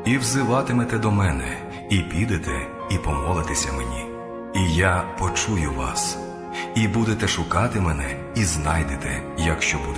і взиватимете до мене, і підете, і помолитеся мені. І я почую вас, і будете шукати мене, і знайдете, якщо будете